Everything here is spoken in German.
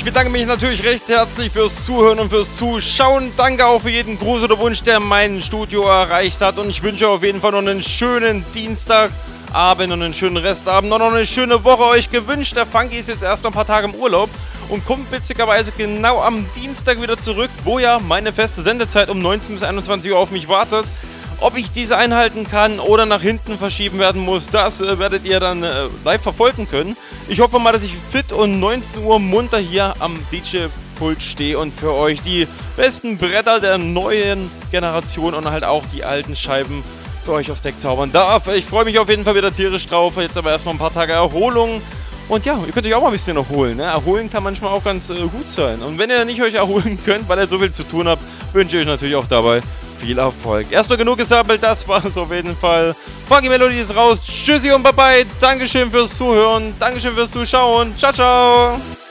Ich bedanke mich natürlich recht herzlich fürs Zuhören und fürs Zuschauen. Danke auch für jeden Gruß oder Wunsch, der mein Studio erreicht hat. Und ich wünsche auf jeden Fall noch einen schönen Dienstagabend und einen schönen Restabend und noch eine schöne Woche euch gewünscht. Der Funky ist jetzt erstmal ein paar Tage im Urlaub und kommt witzigerweise genau am Dienstag wieder zurück, wo ja meine feste Sendezeit um 19 bis 21 Uhr auf mich wartet. Ob ich diese einhalten kann oder nach hinten verschieben werden muss, das werdet ihr dann live verfolgen können. Ich hoffe mal, dass ich fit und 19 Uhr munter hier am DJ-Pult stehe und für euch die besten Bretter der neuen Generation und halt auch die alten Scheiben für euch aufs Deck zaubern darf. Ich freue mich auf jeden Fall wieder tierisch drauf. Jetzt aber erstmal ein paar Tage Erholung. Und ja, ihr könnt euch auch mal ein bisschen erholen. Ne? Erholen kann manchmal auch ganz gut sein. Und wenn ihr nicht euch erholen könnt, weil ihr so viel zu tun habt, wünsche ich euch natürlich auch dabei viel Erfolg. Erstmal genug gesammelt, das war es auf jeden Fall. Funky Melody ist raus. Tschüssi und bye bye. Dankeschön fürs Zuhören. Dankeschön fürs Zuschauen. Ciao, ciao.